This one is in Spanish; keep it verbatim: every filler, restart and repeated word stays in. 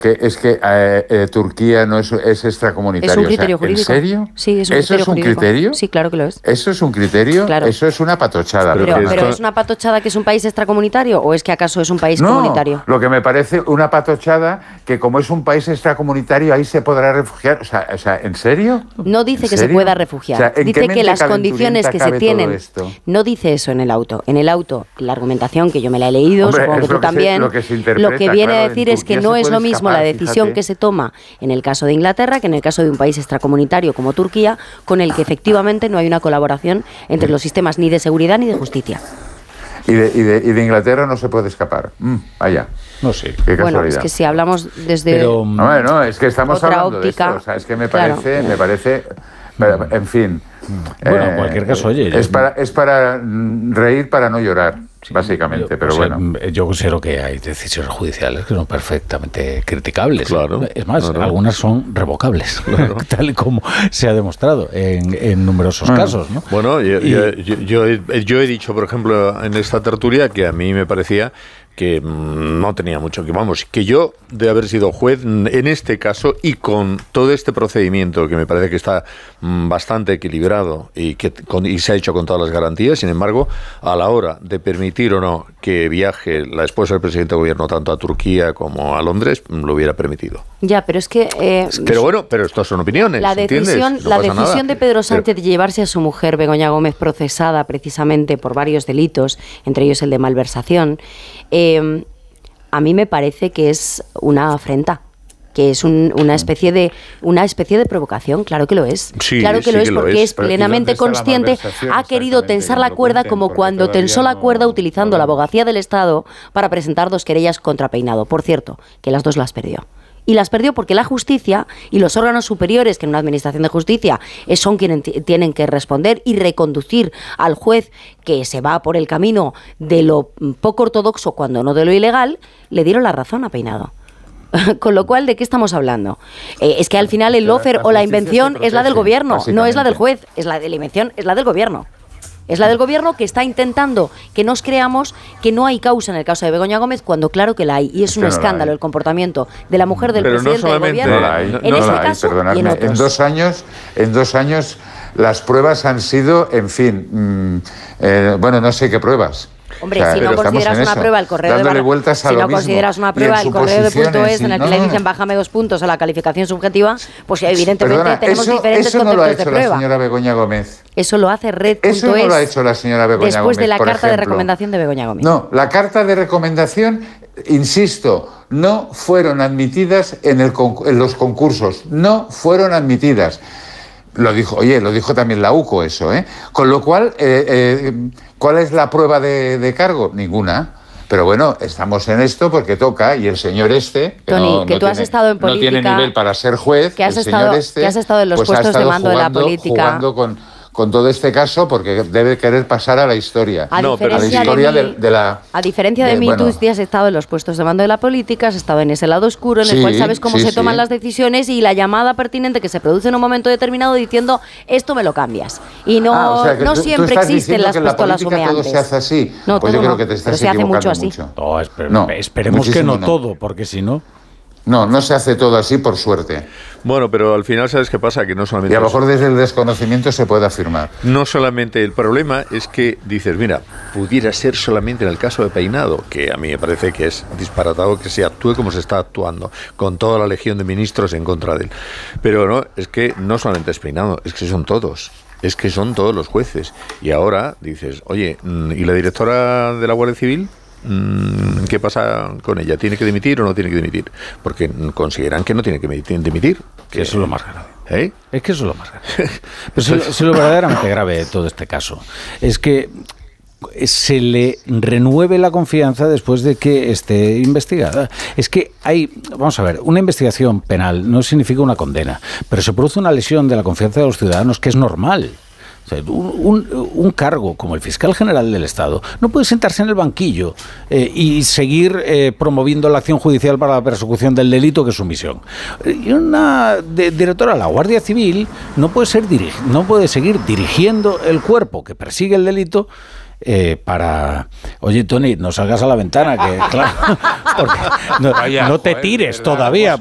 Que es que eh, eh, Turquía no es, es extracomunitario. Es un criterio o sea, jurídico. ¿En serio? Sí, es un ¿Eso criterio es un jurídico. criterio? Sí, claro que lo es. ¿Eso es un criterio? Claro. Eso es una patochada. Pero, Pero, pero ¿es una patochada que es un país extracomunitario o es que acaso es un país no, comunitario? Lo que me parece una patochada que como es un país extracomunitario ahí se podrá refugiar. O sea, o sea ¿en serio? No dice que serio? se pueda refugiar. O sea, ¿en dice qué que las mente condiciones que se cabe tienen. todo esto? No dice eso en el auto. En el auto, la argumentación que yo me la he leído, Hombre, supongo que tú lo que se, también. Lo que, se interpreta, lo que viene claro, a decir en es que Turquía no se es puede lo mismo escapar, la decisión fíjate. que se toma en el caso de Inglaterra que en el caso de un país extracomunitario como Turquía, con el que efectivamente no hay una colaboración entre los sistemas ni de seguridad ni de justicia. Y de, y, de, y de Inglaterra no se puede escapar. Mm, vaya. No sé. Qué Bueno, casualidad. es que si hablamos desde Pero, no, no, es que estamos otra hablando óptica, de esto. O sea, es que me claro. parece, me parece, pero, en fin. Bueno, eh, en cualquier caso, oye, es yo- para, es para mm, reír para no llorar, básicamente. yo, pero o sea, bueno. yo considero que hay decisiones judiciales que son perfectamente criticables. Claro, Es más, claro. algunas son revocables, tal y como se ha demostrado en, en numerosos Ah. casos, ¿no? Bueno, yo, Y- yo, yo- yo he, yo he dicho, por ejemplo, en esta tertulia que a mí me parecía que mm, no tenía mucho que, vamos, que yo de haber sido juez mm, en este caso y con todo este procedimiento que me parece que está mm, bastante equilibrado y que con- y se ha hecho con todas las garantías, sin embargo, a la hora de permitir o no que viaje la esposa del presidente de gobierno tanto a Turquía como a Londres, mm, lo hubiera permitido. Ya, pero es que eh, Pero bueno, pero estas son opiniones, la ¿entiendes? decisión, No la pasa decisión nada. de Pedro Sánchez Pero- de llevarse a su mujer Begoña Gómez procesada precisamente por varios delitos, entre ellos el de malversación, eh, a mí me parece que es una afrenta, que es un- una especie de una especie de provocación, claro que lo es. Sí, claro que sí lo es que lo porque es. es Pero, ¿y plenamente dónde está la consciente, malversación? ha querido Exactamente, tensar que la me lo cuerda cuenten, como porque cuando todavía tensó la no- cuerda utilizando la no. abogacía del Estado para presentar dos querellas contra Peinado. Por cierto, que las dos las perdió. Y las perdió porque la justicia y los órganos superiores, que en una administración de justicia eh, son quienes t- tienen que responder y reconducir al juez que se va por el camino de lo mm, poco ortodoxo cuando no de lo ilegal, le dieron la razón a Peinado. Con lo cual, ¿de qué estamos hablando? Eh, es que al final el La- lofer la o la justicia invención se es la del protege, gobierno, no es la del básicamente. juez, es la de la invención, es la del gobierno. Es la del gobierno que está intentando que nos creamos que no hay causa en el caso de Begoña Gómez cuando claro que la hay. Y es Que un no la escándalo hay. el comportamiento de la mujer del Pero no presidente del solamente- gobierno No la hay, No, en no este la hay, caso y en perdonadme. otros. En dos años, en dos años las pruebas han sido, en fin, mm, eh, bueno, no sé qué pruebas. Hombre, O sea, si no pero estamos consideras en una eso, prueba el correo de dándole barra- vueltas a si lo no mismo. consideras una Y en prueba el correo de punto suposiciones, es en el no, que le no. dicen bájame dos puntos a la calificación subjetiva, pues evidentemente Perdona, tenemos eso, diferentes eso no lo ha conceptos de hecho la prueba. señora Begoña Gómez. Eso lo hace red punto es Eso no lo ha hecho la señora Begoña después Gómez, de la por carta de ejemplo. recomendación de Begoña Gómez. No, la carta de recomendación, insisto, no fueron admitidas en, el con- en los concursos, no fueron admitidas. Lo dijo, oye, lo dijo también la U C O eso, ¿eh? Con lo cual, eh, eh, ¿cuál es la prueba de, de cargo? Ninguna. Pero bueno, estamos en esto porque toca y el señor este, que, Tony, no, que no tú has tiene, estado en no tiene política, nivel para ser juez, que has el estado- señor este, que has estado en los pues ha puestos de estado mando de la jugando- política. jugando con, con todo este caso porque debe querer pasar a la historia. A No, pero a la diferencia historia de, de, mí, de la... a diferencia de, de- mí, bueno. tú sí has estado en los puestos de mando de la política, has estado en ese lado oscuro en el Sí, cual sabes cómo sí, se toman sí. las decisiones y la llamada pertinente que se produce en un momento determinado diciendo esto me lo cambias. Y no, Ah, o sea, que no tú- tú siempre estás existen diciendo las que en la pistolas política todo humeantes. se hace así. No, Pues todo yo creo no, que te estás pero se hace equivocando mucho así. mucho. No, esper- No, esperemos que no, muchísimo no. todo, porque si no... No, no se hace todo así por suerte. Bueno, pero al final, ¿sabes qué pasa? Que no Y solamente... a lo mejor desde el desconocimiento se puede afirmar. No solamente el problema es que dices, mira, pudiera ser solamente en el caso de Peinado, que a mí me parece que es disparatado que se actúe como se está actuando, con toda la legión de ministros en contra de él. Pero no, es que no solamente es Peinado, es que son todos. Es que son todos los jueces. Y ahora dices, oye, ¿y la directora de la Guardia Civil? ¿Qué pasa con ella? ¿Tiene que dimitir o no tiene que dimitir? Porque consideran que no tiene que dimitir. Que eso es lo más grave. ¿Eh? Es que eso es lo más grave. Pero si, si lo verdaderamente grave de todo este caso es que se le renueve la confianza después de que esté investigada. Es que hay, vamos a ver, una investigación penal no significa una condena, pero se produce una lesión de la confianza de los ciudadanos que es normal. O sea, un, un, un cargo como el fiscal general del Estado no puede sentarse en el banquillo eh, y seguir eh, promoviendo la acción judicial para la persecución del delito, que es su misión. Y una de, directora de la Guardia Civil no puede ser dirig, no puede seguir dirigiendo el cuerpo que persigue el delito eh, para... Oye, Tony, no salgas a la ventana, que claro, porque no, Vaya, no te joder, tires ¿verdad? todavía.